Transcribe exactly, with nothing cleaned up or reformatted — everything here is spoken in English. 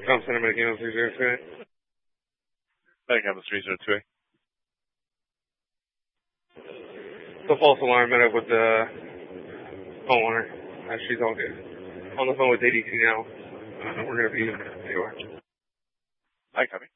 Thompson, I'm making on three zero two eight. Back on the three zero two eight. The false alarm met up with the homeowner. Uh, she's all good. On the phone with A D T now. Uh, we're going to be anywhere. Hi, copy.